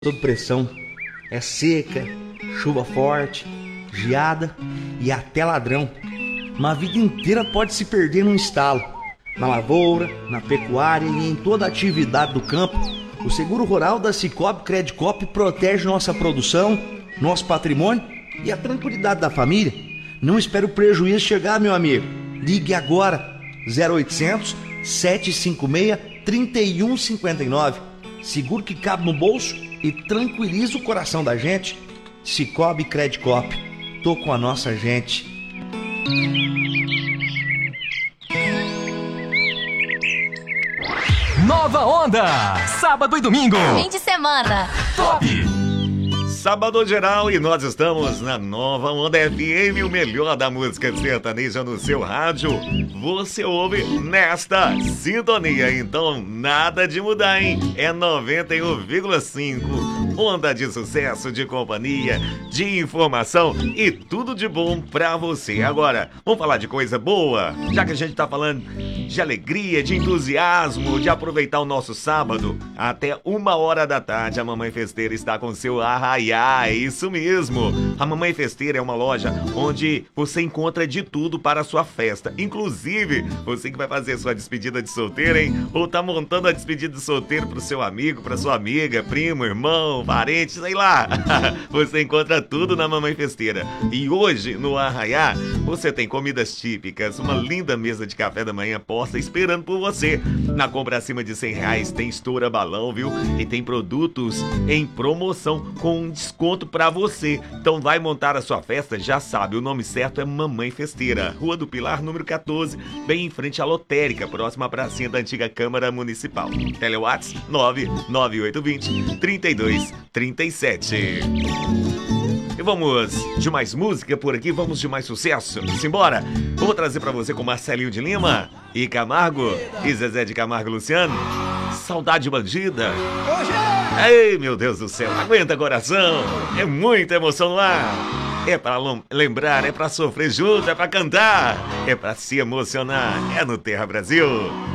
sob pressão. É seca, chuva forte, geada e até ladrão. Uma vida inteira pode se perder num estalo. Na lavoura, na pecuária e em toda a atividade do campo, o seguro rural da Cicobi Credicop protege nossa produção, nosso patrimônio e a tranquilidade da família. Não espere o prejuízo chegar, meu amigo. Ligue agora, 0800 756 3159. Seguro que cabe no bolso e tranquiliza o coração da gente. Cicobi Credicop. Tô com a nossa gente. Nova Onda, sábado e domingo. Fim de semana. Top. Sábado geral e nós estamos na Nova Onda FM, o melhor da música sertaneja no seu rádio. Você ouve nesta sintonia, então nada de mudar, hein? É 91,5. Onda de sucesso, de companhia, de informação e tudo de bom pra você. Agora, vamos falar de coisa boa? Já que a gente tá falando de alegria, de entusiasmo, de aproveitar o nosso sábado, até 1h da tarde a Mamãe Festeira está com seu arraiá, é isso mesmo. A Mamãe Festeira é uma loja onde você encontra de tudo para a sua festa. Inclusive, você que vai fazer sua despedida de solteiro, hein? Ou tá montando a despedida de solteiro pro seu amigo, pra sua amiga, primo, irmão, parente, sei lá. Você encontra tudo na Mamãe Festeira. E hoje, no Arraiá, você tem comidas típicas, uma linda mesa de café da manhã posta esperando por você. Na compra acima de R$100 tem estoura balão, viu? E tem produtos em promoção com um desconto pra você. Então vai montar a sua festa, já sabe, o nome certo é Mamãe Festeira. Rua do Pilar, número 14, bem em frente à lotérica, próxima à pracinha da antiga Câmara Municipal. Telewhats 99820 3237. E vamos de mais música por aqui, vamos de mais sucesso. Simbora! Vou trazer pra você com Marcelinho de Lima e Camargo e Zezé de Camargo e Luciano. Saudade Bandida. Ei, meu Deus do céu, aguenta coração, é muita emoção no ar. É pra lembrar, é pra sofrer junto, é pra cantar, é pra se emocionar, é no Terra Brasil.